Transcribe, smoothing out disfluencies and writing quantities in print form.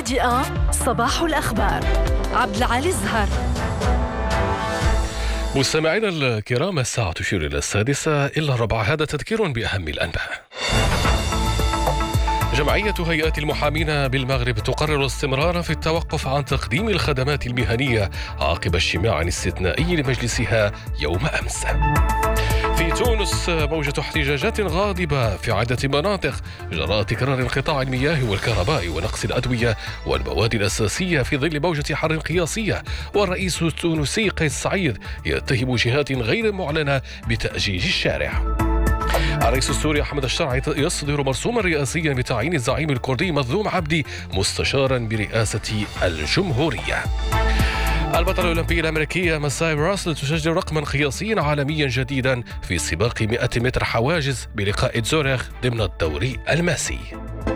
الهادئة صباح الأخبار. عبد العالي الزهر. مستمعينا الكرام، الساعة تشير إلى 6:06 هذا تذكير بأهم الأنباء. جمعية هيئات المحامين بالمغرب تقرر الاستمرار في التوقف عن تقديم الخدمات المهنية عقب اجتماع استثنائي لمجلسها يوم أمس. في تونس موجة احتجاجات غاضبة في عدة مناطق جراء تكرار انقطاع المياه والكهرباء ونقص الأدوية والمواد الأساسية في ظل موجة حر قياسية. والرئيس التونسي قيس سعيد يتهم جهات غير معلنة بتأجيج الشارع. الرئيس السوري أحمد الشرعي يصدر مرسوما رئاسيا بتعيين الزعيم الكردي مظلوم عبدي مستشارا برئاسة الجمهورية. البطلة الأولمبية الأمريكية مساي راسل تسجل رقما قياسيا عالميا جديدا في سباق 100 متر حواجز بلقاء زورخ ضمن الدوري الماسي.